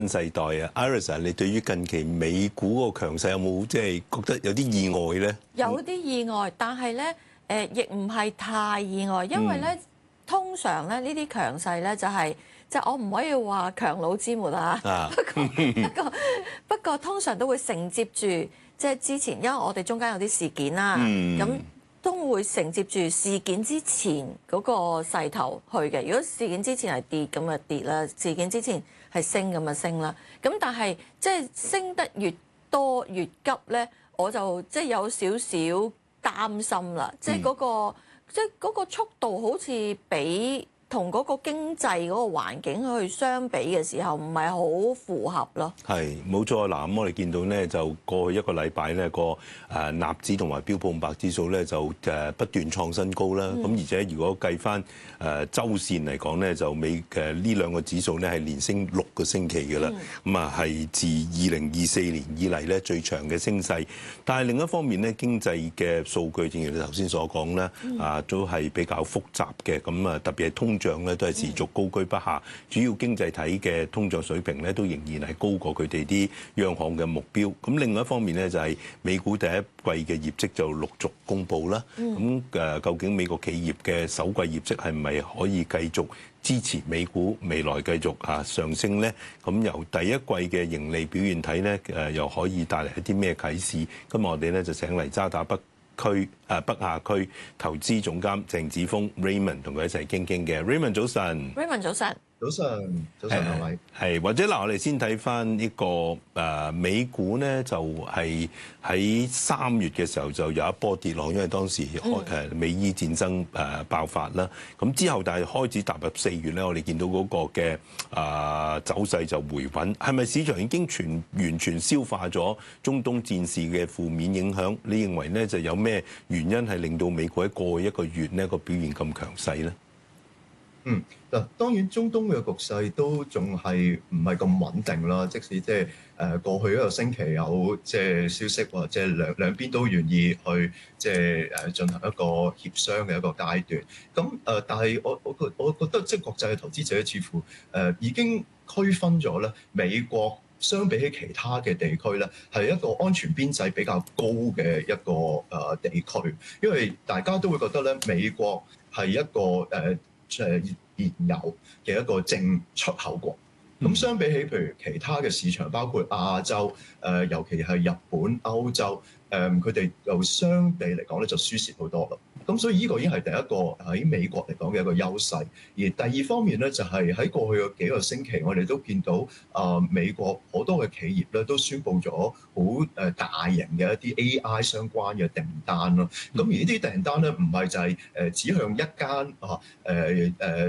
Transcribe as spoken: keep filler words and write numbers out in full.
世代啊 ，Iris 啊，你對於近期美股個強勢有冇即係覺得有啲意外咧？ 有啲意外，但係咧誒，亦唔係太意外，因為咧、嗯、通常咧呢啲強勢咧就係即係我唔可以話強弩之末啊。啊不過不過不過通常都會承接住即係之前，因為我哋中間有啲事件啦，咁、嗯、都會承接住事件之前嗰個勢頭去嘅。如果事件之前係跌咁啊跌啦，事件之前係升咁啊升啦。咁但係即係升得越多越急咧，我就即係有少少擔心啦。即係嗰個即係嗰個速度好似比同嗰個經濟嗰個環境去相比嘅時候，唔係好符合咯。係冇錯嗱，咁我哋見到咧，就過去一個禮拜咧，個誒納指同埋標普五百指數咧就誒不斷創新高啦。咁、嗯、而且如果計翻誒週線嚟講咧，就美嘅呢兩個指數咧係連升六個星期嘅啦。咁啊係自二零二四年以嚟咧最長嘅升勢。但係另一方面咧，經濟嘅數據正如你頭先所講咧，啊都係比較複雜嘅。咁啊特別係通脹咧都係持續高居不下，主要經濟體嘅通脹水平咧都仍然係高過佢哋啲央行嘅目標。咁另外一方面咧就係美股第一季嘅業績就陸續公布啦。咁誒究竟美國企業嘅首季業績係咪可以繼續支持美股未來繼續啊上升咧？咁由第一季嘅盈利表現睇咧，誒又可以帶嚟一啲咩啟示？今日我哋咧就請嚟渣打北區誒北亞區投資總監鄭子豐 Raymond 同佢一齊傾傾嘅。Raymond 早晨 ，Raymond 早晨。 早上，早上兩位。 係或者嗱，我哋先睇翻呢個誒、呃、美股咧，就係喺三月嘅時候就有一波跌落，因為當時誒美伊戰爭誒爆發啦。咁之後，但係開始踏入四月咧，我哋見到嗰個嘅誒、呃、走勢就回穩。係咪市場已經全完全消化咗中東戰事嘅負面影響？你認為咧就有咩原因係令到美股喺過去一個月呢個表現咁強勢咧？ 嗯，嗱，當然中東嘅局勢都仲係唔係咁穩定啦。即使即係誒過去一個星期有即係消息話，即係兩兩邊都願意去即係誒進行一個協商嘅一個階段。咁誒，但係我我覺我覺得即係國際嘅投資者似乎誒已經區分咗咧，美國相比起其他嘅地區咧，係一個安全邊際比較高嘅一個誒地區，因為大家都會覺得咧，美國係一個誒。誒燃油嘅一個正出口國，咁相比起譬如其他嘅市場，包括亞洲，誒尤其係日本、歐洲，誒佢哋又相比嚟講咧就輸蝕好多啦。咁所以呢個已經係第一個喺美國嚟講嘅一個優勢。而第二方面咧，就係喺過去嘅幾個星期，我哋都見到啊美國好多嘅企業咧都宣布咗好誒大型嘅一啲 A I 相關嘅訂單咯。咁而呢啲訂單咧唔係就係誒指向一間啊誒誒。